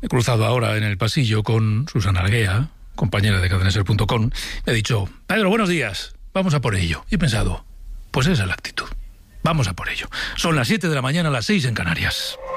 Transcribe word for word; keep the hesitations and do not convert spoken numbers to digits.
he cruzado ahora en el pasillo con Susana Arguea, compañera de cadenaser punto com. Me ha dicho: Pedro, buenos días, vamos a por ello. Y he pensado, pues esa es la actitud. Vamos a por ello. Son las siete de la mañana, las seis en Canarias.